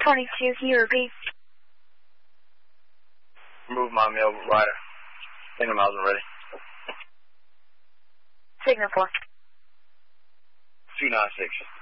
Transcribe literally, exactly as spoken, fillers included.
twenty-two, can you repeat? Move my mail rider. Signal miles and ready. Signal for. two nine six.